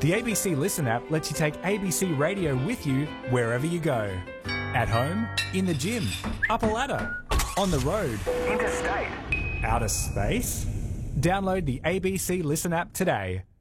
The ABC Listen app lets you take ABC Radio with you wherever you go. At home, in the gym, up a ladder, on the road, interstate, outer space. Download the ABC Listen app today.